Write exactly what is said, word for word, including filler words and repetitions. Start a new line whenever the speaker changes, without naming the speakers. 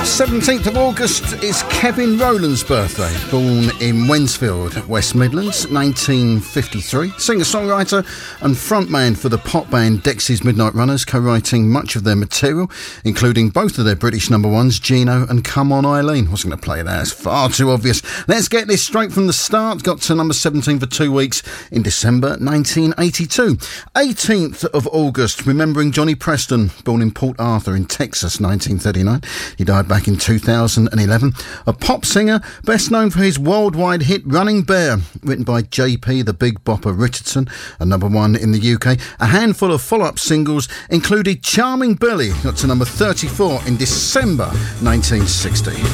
seventeenth of August is Kevin Rowland's birthday, born in Wensfield, West Midlands, nineteen fifty-three. Singer-songwriter and frontman for the pop band Dexys Midnight Runners, co-writing much of their material, including both of their British number ones, Gino and Come On Eileen. I wasn't going to play that, it's far too obvious. Let's get this straight from the start. Got to number seventeen for two weeks in December nineteen eighty-two. eighteenth of August, remembering Johnny Preston, born in Port Arthur in Texas, nineteen thirty-nine. He died back in two thousand eleven. A pop singer, best known for his worldwide hit Running Bear, written by J P the Big Bopper Richardson, a number one in the U K. A handful of follow-up singles included Charming Billy, got to number thirty-four in December nineteen sixty.